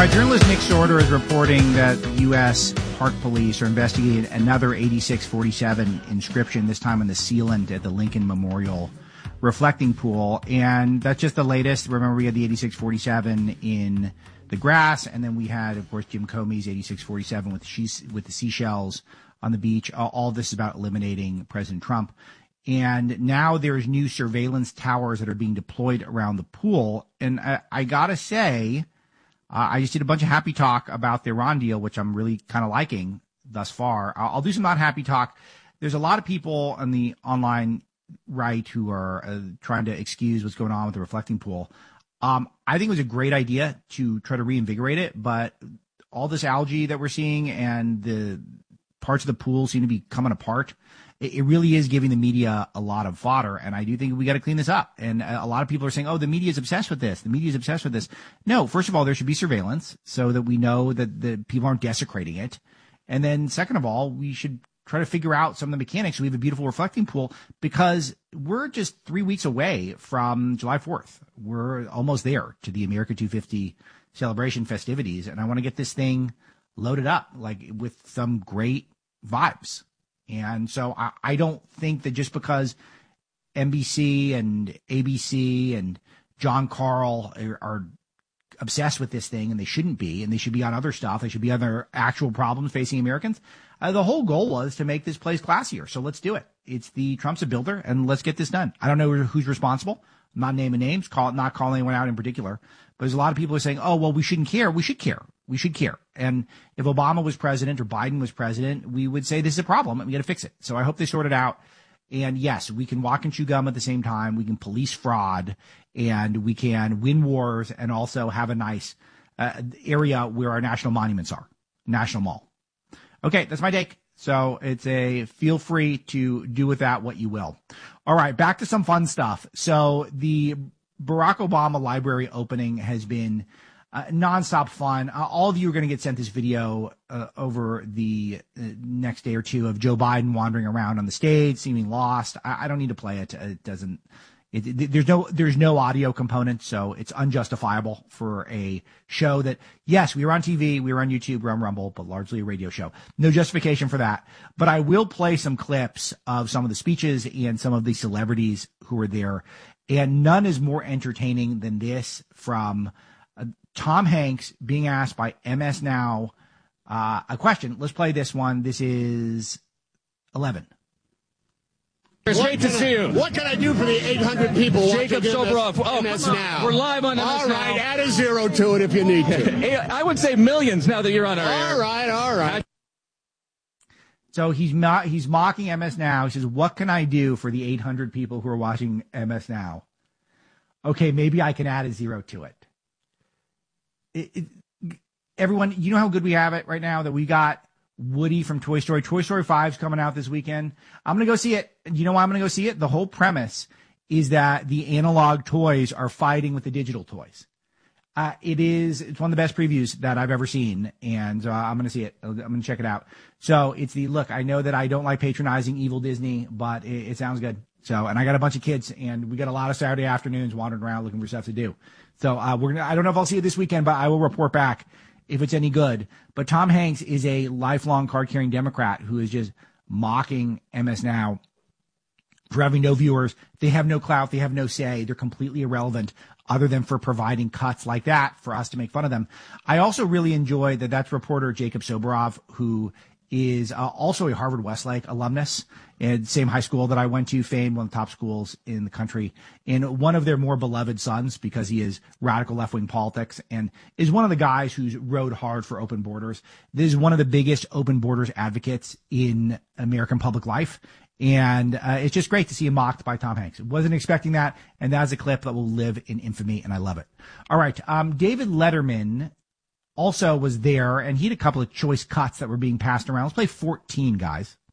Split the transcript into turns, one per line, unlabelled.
Journalist Nick Sorter is reporting that the U.S. Park Police are investigating another 8647 inscription, this time on the sealant at the Lincoln Memorial reflecting pool. And that's just the latest. Remember, we had the 8647 in the grass, and then we had, of course, Jim Comey's 8647 with the seashells on the beach. All this is about eliminating President Trump. And now there's new surveillance towers that are being deployed around the pool. And I got to say, I just did a bunch of happy talk about the Iran deal, which I'm really kind of liking thus far. I'll do some not happy talk. There's a lot of people on the online right who are trying to excuse what's going on with the reflecting pool. I think it was a great idea to try to reinvigorate it, but all this algae that we're seeing and the parts of the pool seem to be coming apart. It really is giving the media a lot of fodder, and I do think we got to clean this up. And a lot of people are saying, oh, the media is obsessed with this. The media is obsessed with this. No, first of all, there should be surveillance so that we know that the people aren't desecrating it. And then second of all, we should try to figure out some of the mechanics so we have a beautiful reflecting pool, because we're just 3 weeks away from July 4th. We're almost there to the America 250 celebration festivities, and I want to get this thing loaded up like with some great vibes. And so I don't think that just because NBC and ABC and John Carl are obsessed with this thing, and they shouldn't be, and they should be on other stuff. They should be on their actual problems facing Americans. The whole goal was to make this place classier. So let's do it. It's the Trump's a builder, and let's get this done. I don't know who's responsible. I'm not naming names, not calling anyone out in particular. But there's a lot of people who are saying, oh, well, we shouldn't care. We should care. We should care. And if Obama was president or Biden was president, we would say this is a problem and we got to fix it. So I hope they sort it out. And yes, we can walk and chew gum at the same time. We can police fraud, and we can win wars and also have a nice area where our national monuments are, National Mall. Okay, that's my take. So feel free to do with that what you will. All right, back to some fun stuff. So the Barack Obama Library opening has been nonstop fun. All of you are going to get sent this video over the next day or two of Joe Biden wandering around on the stage, seeming lost. I don't need to play it. It doesn't. There's no audio component, so it's unjustifiable for a show that, yes, we were on TV, we were on YouTube, we're on Rumble, but largely a radio show. No justification for that. But I will play some clips of some of the speeches and some of the celebrities who were there. And none is more entertaining than this from Tom Hanks being asked by MS Now a question. Let's play this one. This is 11.
It's great to see you.
What can I do for the 800 people
Jacob Soboroff.
MS Now?
We're live on MS Now.
All right, add a zero to it if you need to.
I would say millions now that you're on our air.
All right.
So he's mocking MS Now. He says, what can I do for the 800 people who are watching MS Now? Okay, maybe I can add a zero to it. Everyone, you know how good we have it right now that we got Woody from Toy Story. Toy Story 5 is coming out this weekend. I'm going to go see it. You know why I'm going to go see it? The whole premise is that the analog toys are fighting with the digital toys. It's one of the best previews that I've ever seen, and I'm going to see it. I'm going to check it out. So look, I know that I don't like patronizing evil Disney, but it sounds good. So, and I got a bunch of kids, and we got a lot of Saturday afternoons wandering around looking for stuff to do. So I don't know if I'll see it this weekend, but I will report back if it's any good. But Tom Hanks is a lifelong card-carrying Democrat who is just mocking MS Now for having no viewers. They have no clout. They have no say. They're completely irrelevant other than for providing cuts like that for us to make fun of them. I also really enjoy that's reporter Jacob Soboroff, who is also a Harvard Westlake alumnus, and same high school that I went to, famed, one of the top schools in the country, and one of their more beloved sons because he is radical left-wing politics and is one of the guys who's rode hard for open borders. This is one of the biggest open borders advocates in American public life. And it's just great to see him mocked by Tom Hanks. Wasn't expecting that, and that's a clip that will live in infamy, and I love it. All right, David Letterman also was there, and he had a couple of choice cuts that were being passed around. Let's play 14, guys.